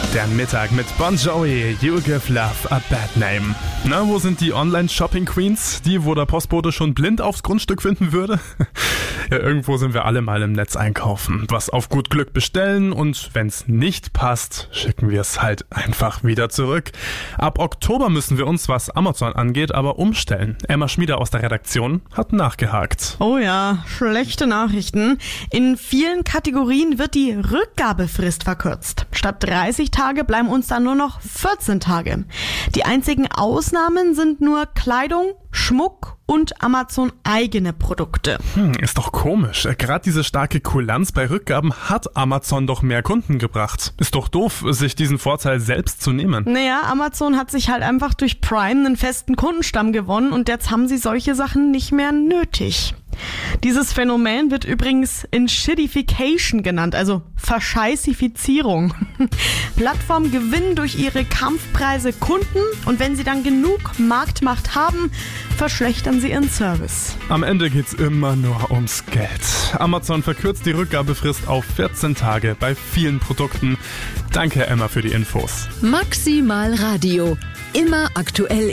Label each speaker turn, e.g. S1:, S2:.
S1: Der Mittag mit Bon Jovi, You Give Love a Bad Name. Na, wo sind die Online-Shopping-Queens? Die, wo der Postbote schon blind aufs Grundstück finden würde? Ja, irgendwo sind wir alle mal im Netz einkaufen. Was auf gut Glück bestellen und wenn's nicht passt, schicken wir es halt einfach wieder zurück. Ab Oktober müssen wir uns, was Amazon angeht, aber umstellen. Emma Schmieder aus der Redaktion hat nachgehakt.
S2: Oh ja, schlechte Nachrichten. In vielen Kategorien wird die Rückgabefrist verkürzt. Statt 30 Tage bleiben uns dann nur noch 14 Tage. Die einzigen Ausnahmen sind nur Kleidung, Schmuck und Amazon-eigene Produkte.
S1: Ist doch komisch. Gerade diese starke Kulanz bei Rückgaben hat Amazon doch mehr Kunden gebracht. Ist doch doof, sich diesen Vorteil selbst zu nehmen.
S2: Naja, Amazon hat sich halt einfach durch Prime einen festen Kundenstamm gewonnen und jetzt haben sie solche Sachen nicht mehr nötig. Dieses Phänomen wird übrigens Shittification genannt, also Verscheißifizierung. Plattformen gewinnen durch ihre Kampfpreise Kunden und wenn sie dann genug Marktmacht haben, verschlechtern sie ihren Service.
S1: Am Ende geht's immer nur ums Geld. Amazon verkürzt die Rückgabefrist auf 14 Tage bei vielen Produkten. Danke, Emma, für die Infos.
S3: Maximal Radio. Immer aktuell